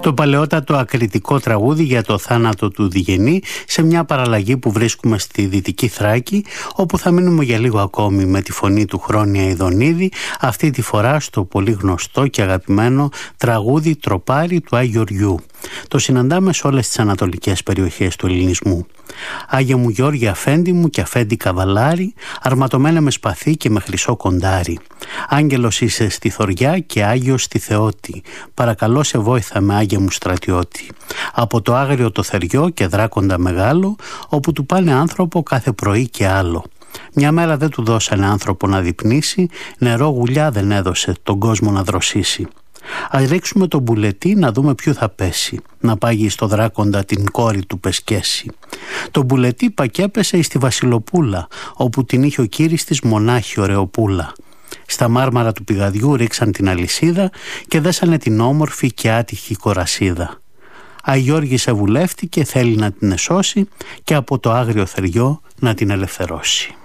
Το παλαιότατο ακριτικό τραγούδι για το θάνατο του Διγενή σε μια παραλλαγή που βρίσκουμε στη Δυτική Θράκη, όπου θα μείνουμε για λίγο ακόμη με τη φωνή του Χρόνια Ιδονίδη, αυτή τη φορά στο πολύ γνωστό και αγαπημένο τραγούδι «Τροπάρι» του Άγιου Γεωργιού. Το συναντάμε σε όλες τις ανατολικές περιοχές του ελληνισμού. Άγιε μου Γιώργη αφέντη μου και αφέντη καβαλάρι, αρματωμένα με σπαθί και με χρυσό κοντάρι. Άγγελος είσαι στη Θωριά και Άγιος στη Θεότη. Παρακαλώ σε βόηθα με Άγιε μου στρατιώτη. Από το άγριο το θεριό και δράκοντα μεγάλο, όπου του πάνε άνθρωπο κάθε πρωί και άλλο. Μια μέρα δεν του δώσανε άνθρωπο να διπνήσει, νερό γουλιά δεν έδωσε τον κόσμο να δροσίσει. Ας ρίξουμε τον μπουλετί να δούμε ποιο θα πέσει, να πάγει στο δράκοντα την κόρη του πεσκέσει. Το μπουλετί πακέπεσε εις τη Βασιλοπούλα, όπου την είχε ο κύρις της μονάχη ωραιοπούλα. Στα μάρμαρα του πηγαδιού ρίξαν την αλυσίδα και δέσανε την όμορφη και άτυχη κορασίδα. Αγιώργης ευουλεύτηκε, θέλει να την εσώσει και από το άγριο θεριό να την ελευθερώσει.